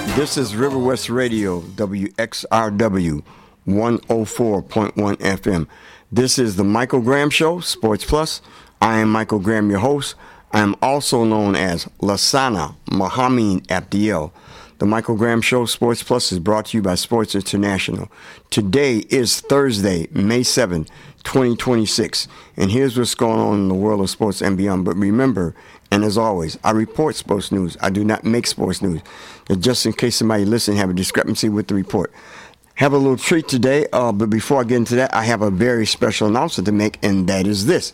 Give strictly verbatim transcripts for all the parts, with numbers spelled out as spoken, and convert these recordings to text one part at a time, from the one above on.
This is River West Radio, W X R W, one oh four point one F M. This is the Michael Graham Show, Sports Plus. I am Michael Graham, your host. I am also known as Lasana Mohammed Abdiel. The Michael Graham Show, Sports Plus, is brought to you by Sports International. Today is Thursday, May seventh, twenty twenty-six. And here's what's going on in the world of sports and beyond. But remember, and as always, I report sports news. I do not make sports news. And just in case somebody listening have a discrepancy with the report. Have a little treat today, uh, but before I get into that, I have a very special announcement to make, and that is this.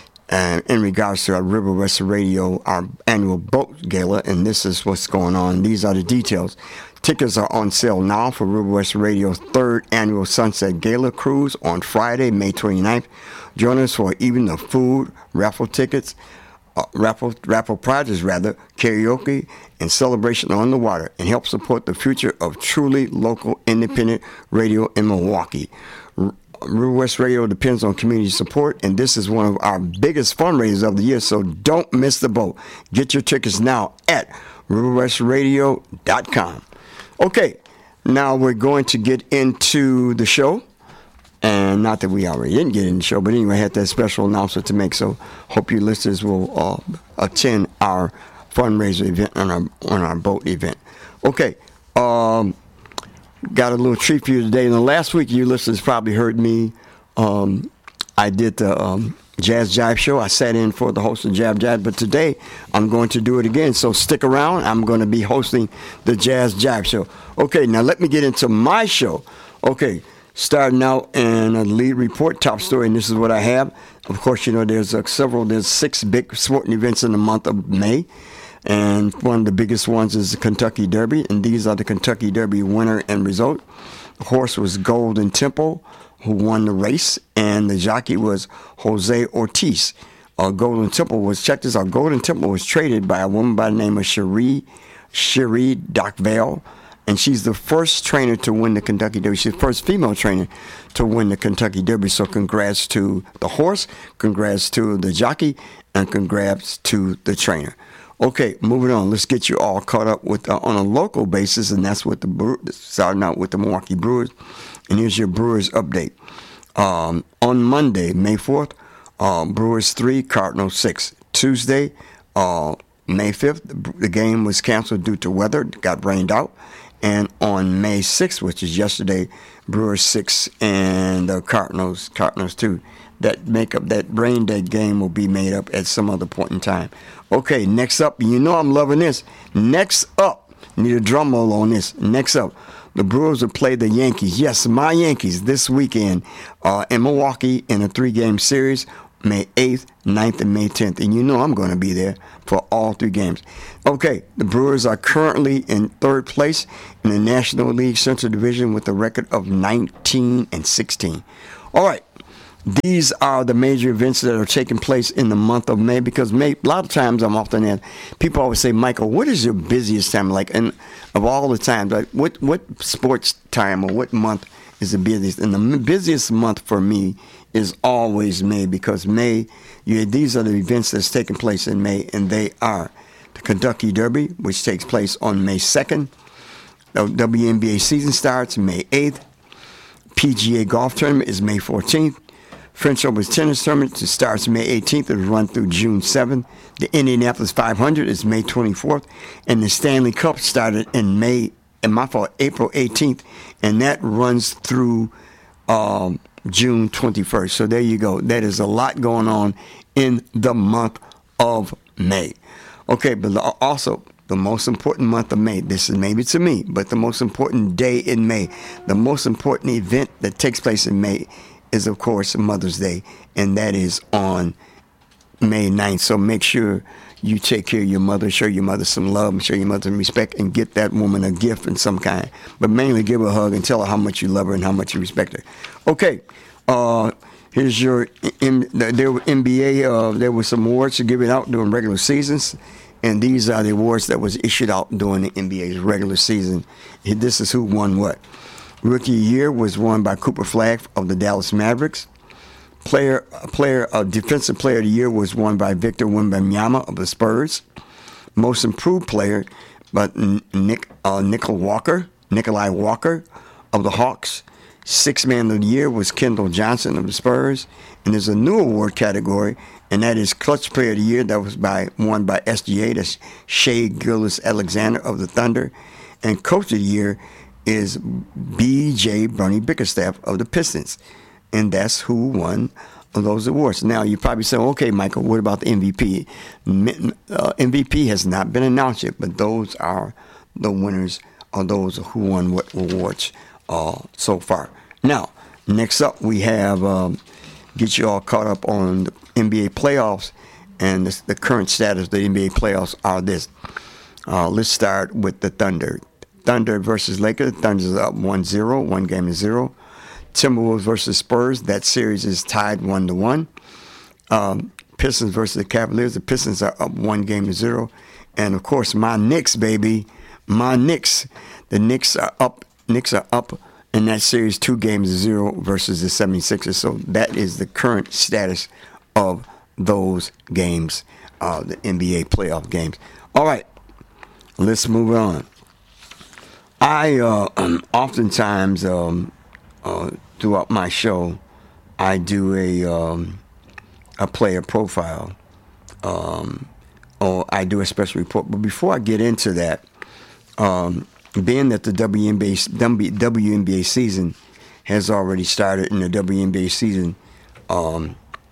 Uh, in regards to our River West Radio, our annual boat gala, and this is what's going on. These are the details. Tickets are on sale now for River West Radio's third annual Sunset Gala Cruise on Friday, May twenty-ninth. Join us for even of food, raffle tickets, uh, raffle, raffle prizes rather, karaoke, and celebration on the water, and help support the future of truly local independent radio in Milwaukee. River West Radio depends on community support, and this is one of our biggest fundraisers of the year, so don't miss the boat. Get your tickets now at river west radio dot com. Okay, now we're going to get into the show, and not that we already didn't get in the show, but anyway, I had that special announcement to make, so hope you listeners will uh, attend our fundraiser event on our, on our boat event. Okay, um... got a little treat for you today. In the last week, you listeners probably heard me. Um, I did the um, Jazz Jive show. I sat in for the host of Jazz Jive, but today I'm going to do it again. So stick around. I'm going to be hosting the Jazz Jive show. Okay, now let me get into my show. Okay, starting out in a lead report, top story, and this is what I have. Of course, you know, there's uh, several, there's six big sporting events in the month of May. And one of the biggest ones is the Kentucky Derby, and these are the Kentucky Derby winner and result. The horse was Golden Temple, who won the race, and the jockey was Jose Ortiz. Uh, Golden Temple was, check this out, Golden Temple was traded by a woman by the name of Cherie, Cherie Docvale, and she's the first trainer to win the Kentucky Derby. She's the first female trainer to win the Kentucky Derby, so congrats to the horse, congrats to the jockey, and congrats to the trainer. Okay, moving on. Let's get you all caught up with uh, on a local basis, and that's what the Brew- starting out with the Milwaukee Brewers. And here's your Brewers update. Um, on Monday, May fourth, uh, Brewers three, Cardinals six. Tuesday, uh, May fifth, the, the game was canceled due to weather, got rained out. And on May sixth, which is yesterday, Brewers six and the Cardinals Cardinals two. That make up that rain day game will be made up at some other point in time. Okay, next up, you know I'm loving this. Next up, need a drum roll on this. Next up, the Brewers will play the Yankees. Yes, my Yankees this weekend uh, in Milwaukee in a three-game series, May eighth, ninth, and May tenth. And you know I'm going to be there for all three games. Okay, the Brewers are currently in third place in the National League Central Division with a record of nineteen and sixteen. All right. These are the major events that are taking place in the month of May, because May, a lot of times I'm often at, people always say, Michael, what is your busiest time? Like, and of all the times, like what, what sports time or what month is the busiest? And the busiest month for me is always May, because May, you, these are the events that's taking place in May, and they are the Kentucky Derby, which takes place on May second. The W N B A season starts May eighth. P G A golf tournament is May fourteenth. French Open tennis tournament starts May eighteenth and run through June seventh. The Indianapolis five hundred is May twenty-fourth, and the Stanley Cup started in May, and my fault, April eighteenth, and that runs through um, June twenty-first. So there you go. That is a lot going on in the month of May. Okay, but also the most important month of May. This is maybe to me, but the most important day in May, the most important event that takes place in May is, of course, Mother's Day, and that is on May ninth. So make sure you take care of your mother, show your mother some love, show your mother some respect, and get that woman a gift in some kind. But mainly give her a hug and tell her how much you love her and how much you respect her. Okay, uh, here's your M- there were N B A. Uh, there were some awards to give it out during regular seasons, and these are the awards that was issued out during the N B A's regular season. This is who won what. Rookie of the Year was won by Cooper Flagg of the Dallas Mavericks. Player, player, uh, Defensive Player of the Year was won by Victor Wembanyama of the Spurs. Most Improved Player But Nick uh, Nickel Walker, Nikolai Walker of the Hawks. Sixth Man of the Year was Kendall Johnson of the Spurs. And there's a new award category, and that is Clutch Player of the Year. That was by won by S G A. That's Shea Gilgeous-Alexander of the Thunder. And Coach of the Year is B J Bernie Bickerstaff of the Pistons. And that's who won those awards. Now, you probably say, okay, Michael, what about the M V P? Uh, M V P has not been announced yet, but those are the winners, or those who won what awards uh, so far. Now, next up, we have um, get you all caught up on the N B A playoffs, and the, the current status of the N B A playoffs are this. Uh, let's start with the Thunder. Thunder versus Lakers. Thunder's up one zero, one game to zero. Timberwolves versus Spurs. That series is tied one to one. Um, Pistons versus the Cavaliers. The Pistons are up one game to zero. And of course, my Knicks, baby, my Knicks. The Knicks are up. Knicks are up in that series two games to zero versus the seventy-sixers. So that is the current status of those games, uh, the N B A playoff games. All right, let's move on. I uh, oftentimes um, uh, throughout my show, I do a um, a player profile, um, or I do a special report. But before I get into that, um, being that the W N B A W N B A season has already started, in the W N B A season, um,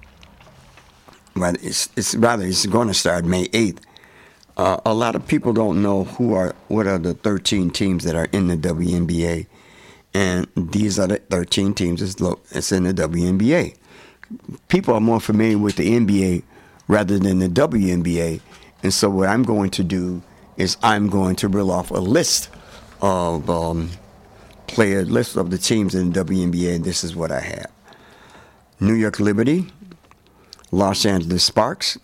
rather it's, it's rather it's going to start May eighth. Uh, a lot of people don't know who are what are the thirteen teams that are in the W N B A, and these are the thirteen teams that's in the W N B A. People are more familiar with the N B A rather than the W N B A, and so what I'm going to do is I'm going to reel off a list of um, player list of the teams in the W N B A, and this is what I have: New York Liberty, Los Angeles Sparks,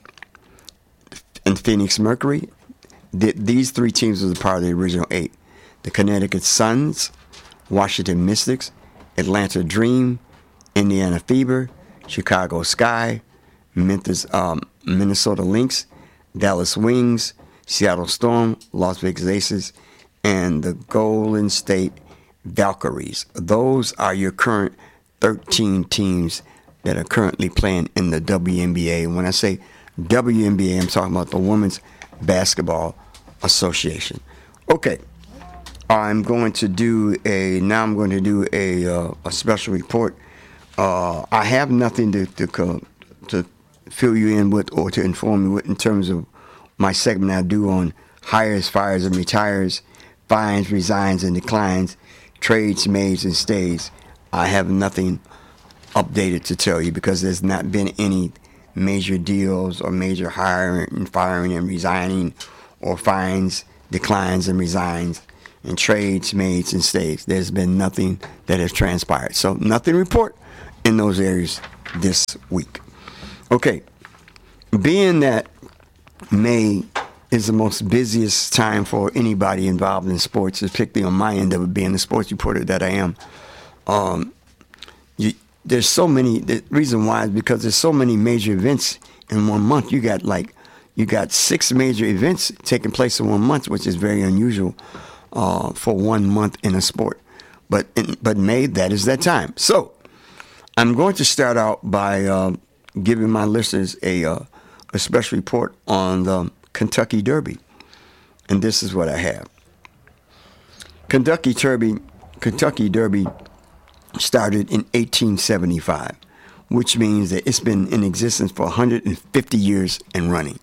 and Phoenix Mercury. Th- these three teams are part of the original eight. The Connecticut Suns, Washington Mystics, Atlanta Dream, Indiana Fever, Chicago Sky, Memphis, um, Minnesota Lynx, Dallas Wings, Seattle Storm, Las Vegas Aces, and the Golden State Valkyries. Those are your current thirteen teams that are currently playing in the W N B A. And when I say W N B A, I'm talking about the Women's Basketball Association. Okay, I'm going to do a now. I'm going to do a uh, a special report. Uh, I have nothing to to to fill you in with or to inform you with in terms of my segment I do on hires, fires, and retires, finds, resigns, and declines, trades, made, and stays. I have nothing updated to tell you because there's not been any major deals or major hiring and firing and resigning or fines, declines and resigns and trades, made, and stays. There's been nothing that has transpired. So nothing to report in those areas this week. Okay, being that May is the most busiest time for anybody involved in sports, particularly on my end of it, being the sports reporter that I am. Um, you, there's so many. The reason why is because there's so many major events in one month. You got like you got six major events taking place in one month, which is very unusual uh, for one month in a sport. But in, but May, that is that time. So I'm going to start out by uh, giving my listeners a uh, a special report on the Kentucky Derby, and this is what I have. Kentucky Derby, Kentucky Derby started in eighteen seventy-five, which means that it's been in existence for one hundred fifty years and running.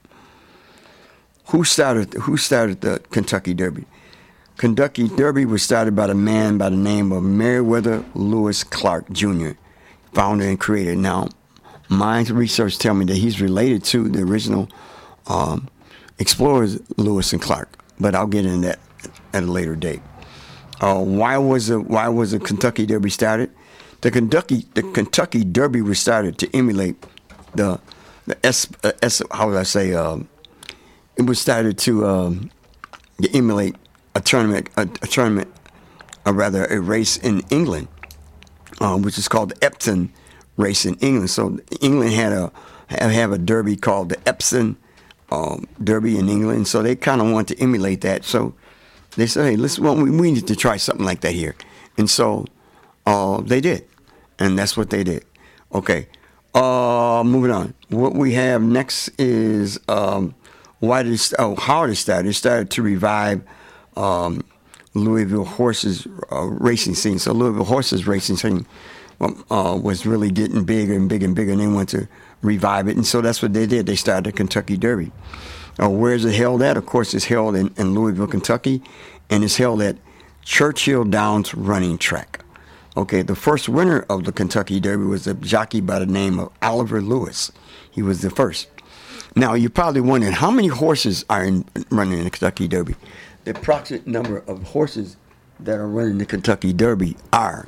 Who started? Who started the Kentucky Derby? Kentucky Derby was started by a man by the name of Meriwether Lewis Clark Junior, founder and creator. Now, my research tell me that he's related to the original um, explorers, Lewis and Clark, but I'll get into that at a later date. Uh, why was the Why was the Kentucky Derby started? The Kentucky the Kentucky Derby was started to emulate the the S, uh, S how would I say um, it was started to um, to emulate a tournament a, a tournament or rather a race in England, uh, which is called the Epsom race in England. So England had a have, have a derby called the Epsom um, Derby in England. So they kind of want to emulate that. So they said, hey, listen, well, we, we need to try something like that here. And so uh, they did. And that's what they did. Okay. Uh, moving on. What we have next is um, why did it, oh, how did it start? It started to revive um, Louisville horses uh, racing scene. So Louisville horses racing scene uh, was really getting bigger and bigger and bigger, and they wanted to revive it. And so that's what they did. They started the Kentucky Derby. Uh, where is it held at? Of course, it's held in, in Louisville, Kentucky, and it's held at Churchill Downs Running Track. Okay, the first winner of the Kentucky Derby was a jockey by the name of Oliver Lewis. He was the first. Now, you're probably wondering, how many horses are in, running in the Kentucky Derby? The approximate number of horses that are running the Kentucky Derby are,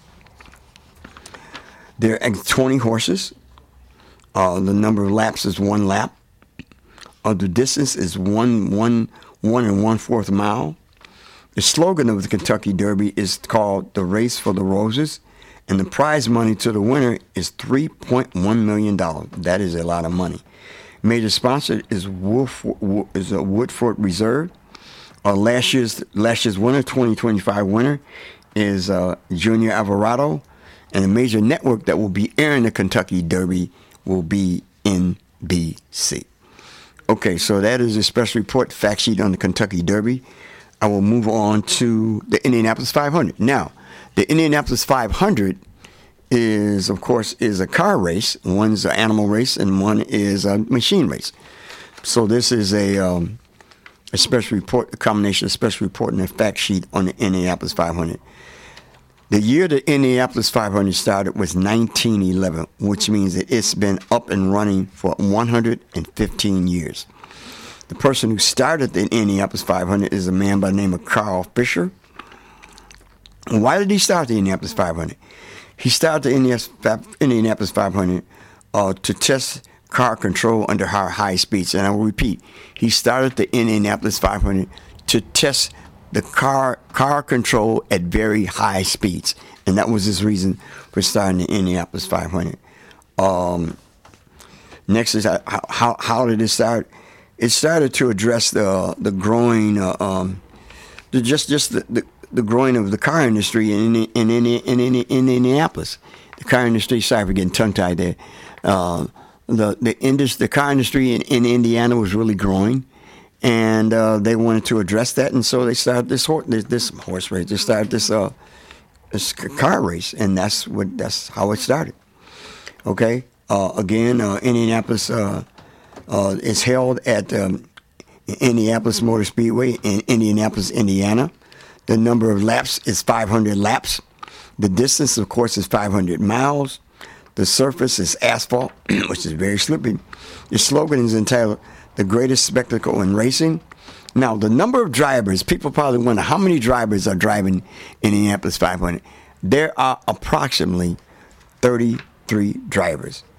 there are twenty horses. Uh, the number of laps is one lap. Uh, the distance is one, one, one and one-fourth mile. The slogan of the Kentucky Derby is called the Race for the Roses, and the prize money to the winner is three point one million dollars. That is a lot of money. Major sponsor is Wolf, is a Woodford Reserve. Uh, last year's last year's winner, twenty twenty-five winner, is uh, Junior Alvarado, and the major network that will be airing the Kentucky Derby will be N B C. Okay, so that is a special report fact sheet on the Kentucky Derby. I will move on to the Indianapolis five hundred. Now, the Indianapolis five hundred is, of course, is a car race. One's an animal race, and one is a machine race. So this is a um, a special report, a combination of special report and a fact sheet on the Indianapolis five hundred. The year the Indianapolis five hundred started was nineteen eleven, which means that it's been up and running for one hundred fifteen years. The person who started the Indianapolis five hundred is a man by the name of Carl Fisher. And why did he start the Indianapolis five hundred? He started the Indianapolis five hundred uh, to test car control under high speeds. And I will repeat, he started the Indianapolis five hundred to test the car car control at very high speeds. And that was his reason for starting the Indianapolis five hundred. Um, next is how, how, how did it start? It started to address the the growing, uh, um, the, just just the, the, the growing of the car industry in in in in, in, in Indianapolis. The car industry, sorry for getting tongue tied there. Uh, the the industry, the car industry in, in Indiana was really growing, and uh, they wanted to address that, and so they started this horse this, this horse race. They started this uh this car race, and that's what that's how it started. Okay, uh, again, uh, Indianapolis. Uh, Uh, it's held at um, Indianapolis Motor Speedway in Indianapolis, Indiana. The number of laps is five hundred laps. The distance, of course, is five hundred miles. The surface is asphalt, which is very slippy. The slogan is entitled, "The Greatest Spectacle in Racing." Now, the number of drivers, people probably wonder how many drivers are driving Indianapolis five hundred. There are approximately thirty-three drivers